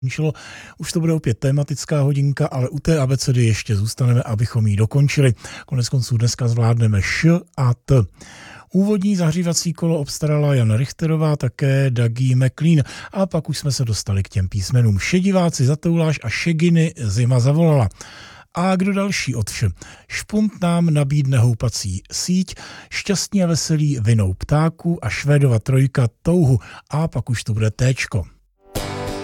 skončilo. Už to bude opět tematická hodinka, ale u té abecedy ještě zůstaneme, abychom ji dokončili. Koneckonců dneska zvládneme š a t. Úvodní zahřívací kolo obstarala Jana Richterová, také Dougie McLean. A pak už jsme se dostali k těm písmenům. Šediváci zatouláš a šeginy zima zavolala. A kdo další od vše? Špunt nám nabídne houpací síť, šťastní a veselí vinou ptáků a Švédova trojka touhu. A pak už to bude téčko.